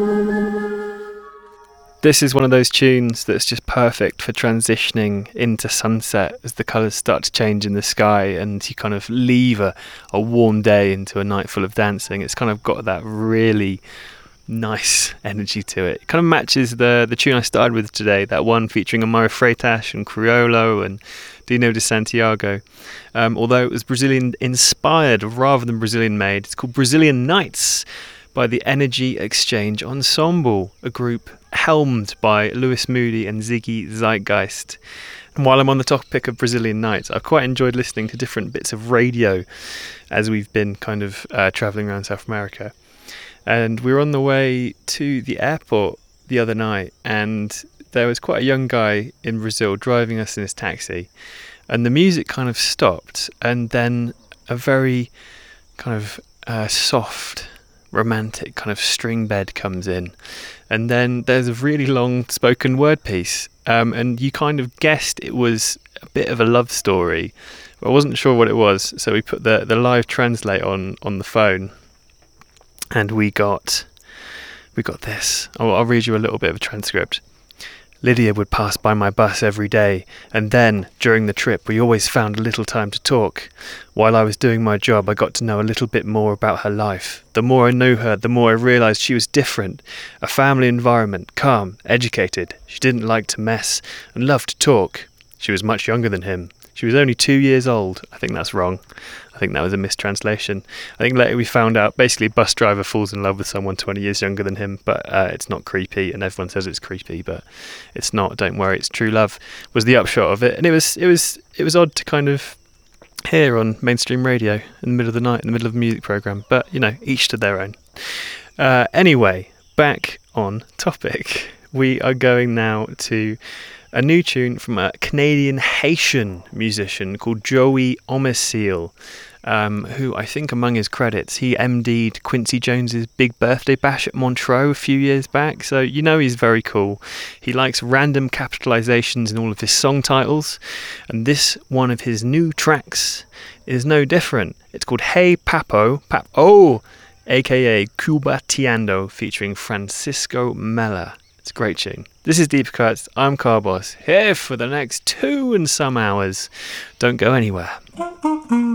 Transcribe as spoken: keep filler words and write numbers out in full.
This is one of those tunes that's just perfect for transitioning into sunset as the colours start to change in the sky and you kind of leave a, a warm day into a night full of dancing. It's kind of got that really nice energy to it. It kind of matches the the tune I started with today, that one featuring Amaro Freitas and Criollo and Dino de Santiago. Um, although it was Brazilian inspired rather than Brazilian made, it's called Brazilian Nights by the Energy Exchange Ensemble, a group helmed by Lewis Moody and Ziggy Zeitgeist. And while I'm on the topic of Brazilian Nights, I've quite enjoyed listening to different bits of radio as we've been kind of uh, travelling around South America. And we were on the way to the airport the other night, and there was quite a young guy in Brazil driving us in his taxi, and the music kind of stopped, and then a very kind of uh, soft, romantic kind of string bed comes in, and then there's a really long spoken word piece, um, and you kind of guessed it was a bit of a love story. I wasn't sure what it was, so we put the, the live translate on, on the phone, and we got we got this. I'll, I'll read you a little bit of a transcript. Lydia would pass by my bus every day, and then, during the trip, we always found a little time to talk. While I was doing my job, I got to know a little bit more about her life. The more I knew her, the more I realised she was different. A family environment, calm, educated. She didn't like to mess, and loved to talk. She was much younger than him. She was only two years old. I think that's wrong. I think that was a mistranslation. I think later we found out basically bus driver falls in love with someone twenty years younger than him, but uh, it's not creepy, and everyone says it's creepy, but it's not. Don't worry, it's true love was the upshot of it. And it was it was it was odd to kind of hear on mainstream radio in the middle of the night, in the middle of a music programme, but you know, each to their own. Uh, anyway, back on topic. We are going now to a new tune from a Canadian Haitian musician called Joey Omesil, um, who I think among his credits, he M D'd Quincy Jones's big birthday bash at Montreux a few years back, so you know he's very cool. He likes random capitalizations in all of his song titles, and this one of his new tracks is no different. It's called Hey Papo, Papo, aka Cubatiando, featuring Francisco Mella. It's a great tune. This is Deep Cuts. I'm Carbos, here for the next two and some hours. Don't go anywhere.